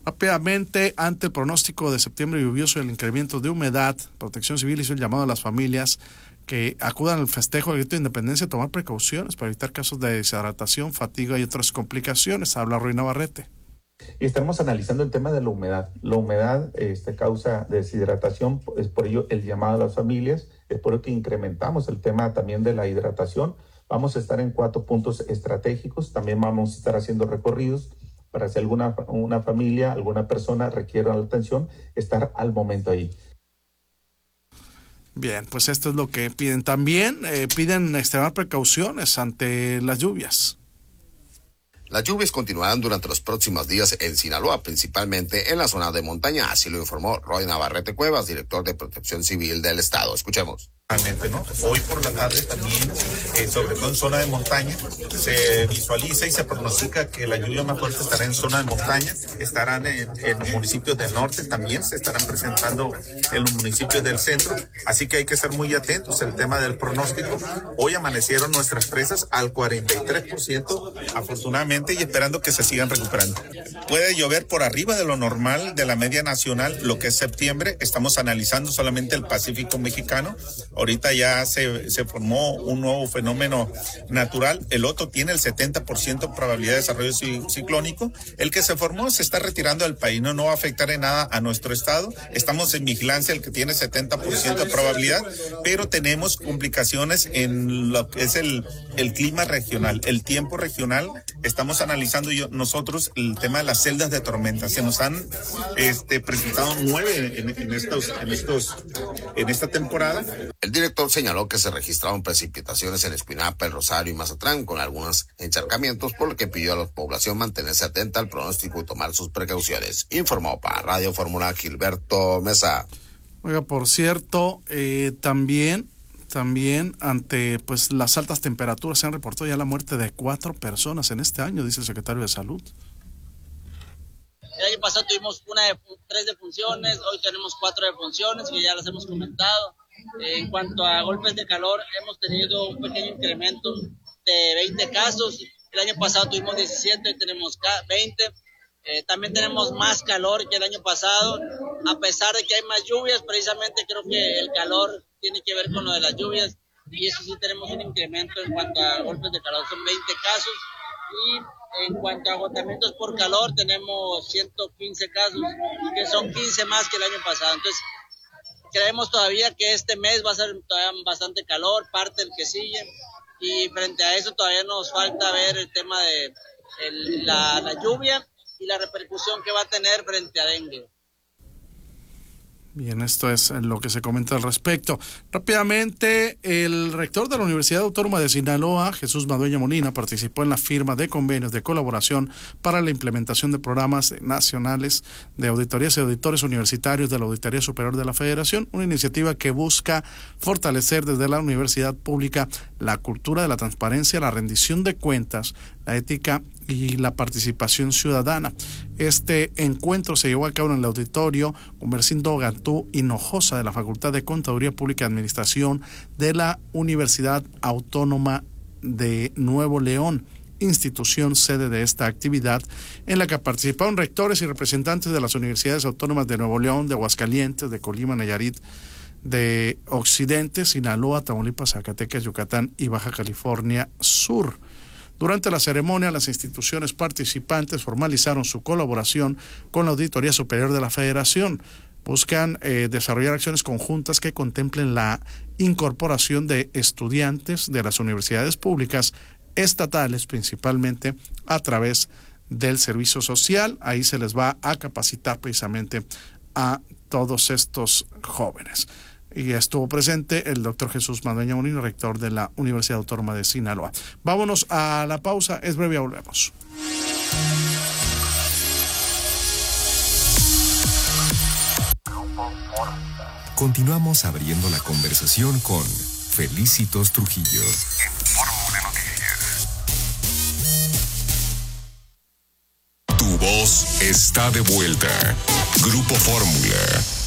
Rápidamente, ante el pronóstico de septiembre lluvioso y el incremento de humedad, Protección Civil hizo el llamado a las familias que acudan al festejo del grito de independencia a tomar precauciones para evitar casos de deshidratación, fatiga y otras complicaciones. Habla Roy Navarrete. Y estamos analizando el tema de la humedad. La humedad causa deshidratación, es por ello el llamado a las familias, es por ello que incrementamos el tema también de la hidratación. Vamos a estar en 4 puntos estratégicos, también vamos a estar haciendo recorridos para si una familia, alguna persona requiere la atención, estar al momento ahí. Bien, pues esto es lo que piden. También piden extremar precauciones ante las lluvias. Las lluvias continuarán durante los próximos días en Sinaloa, principalmente en la zona de montaña, así lo informó Roy Navarrete Cuevas, director de Protección Civil del Estado. Escuchemos. ¿No? Hoy por la tarde también, sobre todo en zona de montaña, se visualiza y se pronostica que la lluvia más fuerte estará en zona de montaña, estarán en municipios del norte, también se estarán presentando en los municipios del centro, así que hay que ser muy atentos al tema del pronóstico. Hoy amanecieron nuestras presas al 43%, afortunadamente, y esperando que se sigan recuperando. Puede llover por arriba de lo normal, de la media nacional, lo que es septiembre. Estamos analizando solamente el Pacífico mexicano. Ahorita ya se formó un nuevo fenómeno natural. El otro tiene el 70% probabilidad de desarrollo ciclónico. El que se formó se está retirando del país. No va a afectar en nada a nuestro estado. Estamos en vigilancia, el que tiene 70% de probabilidad, pero tenemos complicaciones en lo que es el clima regional, el tiempo regional. Estamos analizando nosotros el tema de las celdas de tormenta. Se nos han presentado 9 en esta temporada. El director señaló que se registraron precipitaciones en Escuinapa, El Rosario y Mazatlán, con algunos encharcamientos, por lo que pidió a la población mantenerse atenta al pronóstico y tomar sus precauciones. Informó para Radio Fórmula Gilberto Mesa. Oiga, por cierto, también ante pues las altas temperaturas se han reportado ya la muerte de 4 personas en este año, dice el secretario de Salud. El año pasado tuvimos 3 defunciones, hoy tenemos 4 defunciones que ya las hemos comentado. En cuanto a golpes de calor, hemos tenido un pequeño incremento de 20 casos. El año pasado tuvimos 17, hoy tenemos 20. También tenemos más calor que el año pasado. A pesar de que hay más lluvias, precisamente creo que el calor tiene que ver con lo de las lluvias. Y eso sí tenemos un incremento en cuanto a golpes de calor, son 20 casos. Y en cuanto a agotamientos por calor, tenemos 115 casos, que son 15 más que el año pasado. Entonces, creemos todavía que este mes va a ser todavía bastante calor, parte del que sigue, y frente a eso todavía nos falta ver el tema de la lluvia y la repercusión que va a tener frente a dengue. Bien, esto es lo que se comenta al respecto. Rápidamente, el rector de la Universidad Autónoma de Sinaloa, Jesús Madueña Molina, participó en la firma de convenios de colaboración para la implementación de programas nacionales de auditorías y auditores universitarios de la Auditoría Superior de la Federación, una iniciativa que busca fortalecer desde la universidad pública la cultura de la transparencia, la rendición de cuentas, la ética y la participación ciudadana. Este encuentro se llevó a cabo en el auditorio Gumersindo Gantú Hinojosa de la Facultad de Contaduría Pública y Administración de la Universidad Autónoma de Nuevo León, institución sede de esta actividad, en la que participaron rectores y representantes de las universidades autónomas de Nuevo León, de Aguascalientes, de Colima, Nayarit, de Occidente, Sinaloa, Tamaulipas, Zacatecas, Yucatán y Baja California Sur. Durante la ceremonia, las instituciones participantes formalizaron su colaboración con la Auditoría Superior de la Federación. Buscan desarrollar acciones conjuntas que contemplen la incorporación de estudiantes de las universidades públicas estatales, principalmente a través del servicio social. Ahí se les va a capacitar precisamente a todos estos jóvenes. Y estuvo presente el doctor Jesús Madueña Molina, rector de la Universidad Autónoma de Sinaloa. Vámonos a la pausa, es breve, volvemos. Continuamos abriendo la conversación con Felicitos Trujillo. En Fórmula Noticias. Tu voz está de vuelta. Grupo Fórmula.